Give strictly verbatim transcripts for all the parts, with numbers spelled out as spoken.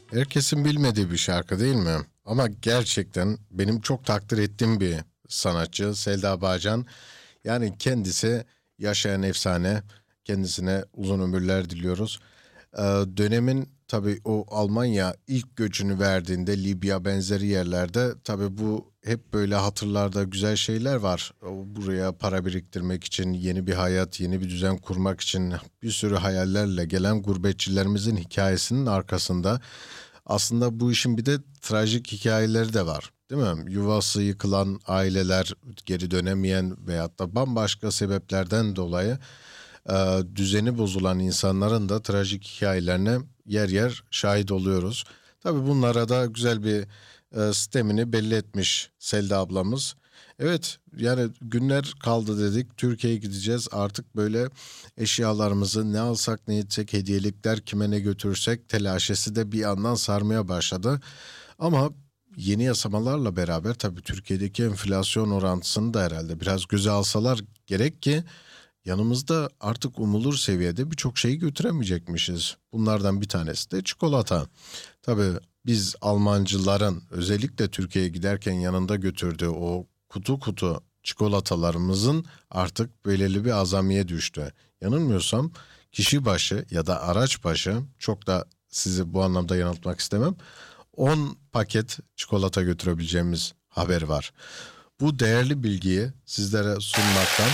Herkesin bilmediği bir şarkı değil mi? Ama gerçekten benim çok takdir ettiğim bir sanatçı Selda Bağcan. Yani kendisi yaşayan efsane. Kendisine uzun ömürler diliyoruz. Ee, dönemin tabii o Almanya ilk göçünü verdiğinde Libya benzeri yerlerde tabii bu hep böyle hatırlarda güzel şeyler var. O buraya para biriktirmek için, yeni bir hayat, yeni bir düzen kurmak için bir sürü hayallerle gelen gurbetçilerimizin hikayesinin arkasında aslında bu işin bir de trajik hikayeleri de var. Değil mi? Yuvası yıkılan aileler, geri dönemeyen veyahut da bambaşka sebeplerden dolayı e, düzeni bozulan insanların da trajik hikayelerine yer yer şahit oluyoruz. Tabii bunlara da güzel bir e, sistemini belli etmiş Selda ablamız. Evet, yani günler kaldı dedik. Türkiye'ye gideceğiz. Artık böyle eşyalarımızı ne alsak ne etsek, hediyelikler kime ne götürsek telaşesi de bir yandan sarmaya başladı. Ama yeni yasamalarla beraber tabii Türkiye'deki enflasyon orantısını da herhalde biraz göze alsalar gerek ki yanımızda artık umulur seviyede birçok şeyi götüremeyecekmişiz. Bunlardan bir tanesi de çikolata. Tabii biz Almancıların özellikle Türkiye'ye giderken yanında götürdüğü o kutu kutu çikolatalarımızın artık belirli bir azamiye düştü. Yanılmıyorsam kişi başı ya da araç başı, çok da sizi bu anlamda yanıltmak istemem, on paket çikolata götürebileceğimiz haber var. Bu değerli bilgiyi sizlere sunmaktan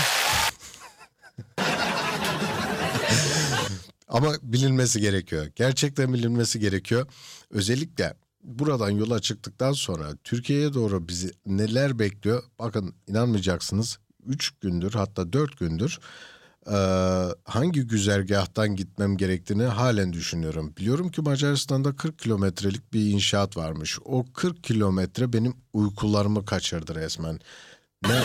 ama bilinmesi gerekiyor. Gerçekten bilinmesi gerekiyor. Özellikle buradan yola çıktıktan sonra Türkiye'ye doğru bizi neler bekliyor? Bakın inanmayacaksınız. Üç gündür, hatta dört gündür eee, hangi güzergahtan gitmem gerektiğini halen düşünüyorum. Biliyorum ki Macaristan'da kırk kilometrelik bir inşaat varmış. O kırk kilometre benim uykularımı kaçırdı resmen. Ne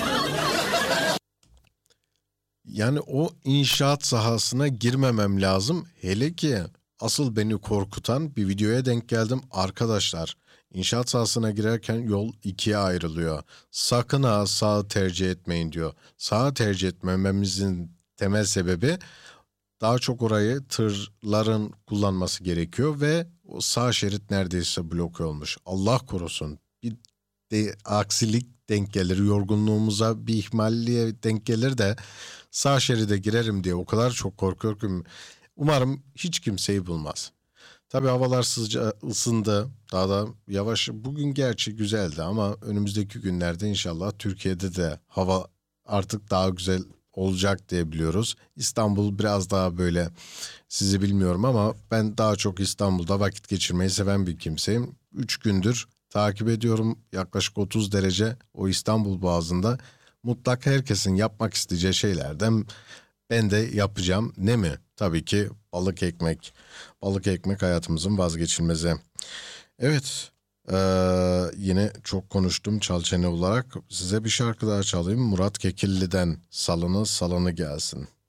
Yani o inşaat sahasına girmemem lazım. Hele ki asıl beni korkutan bir videoya denk geldim. Arkadaşlar, inşaat sahasına girerken yol ikiye ayrılıyor. Sakın ha sağı tercih etmeyin diyor. Sağı tercih etmememizin temel sebebi daha çok orayı tırların kullanması gerekiyor ve o sağ şerit neredeyse bloke olmuş. Allah korusun. Bir de aksilik denk gelir, yorgunluğumuza bir ihmalliye denk gelir de sağ şeride girerim diye o kadar çok korkuyorum. Umarım hiç kimseyi bulmaz. Tabii havalar sıca ısındı. Daha da yavaş. Bugün gerçi güzeldi ama önümüzdeki günlerde inşallah Türkiye'de de hava artık daha güzel olacak diye biliyoruz. İstanbul biraz daha böyle, sizi bilmiyorum ama ben daha çok İstanbul'da vakit geçirmeyi seven bir kimseyim. Üç gündür takip ediyorum, yaklaşık otuz derece o İstanbul Boğazı'nda. Mutlaka herkesin yapmak isteyeceği şeylerden ben de yapacağım. Ne mi? Tabii ki balık ekmek. Balık ekmek hayatımızın vazgeçilmezi. Evet, eee, yine çok konuştum çalçene olarak. Size bir şarkı daha çalayım. Murat Kekilli'den Salını Salını gelsin.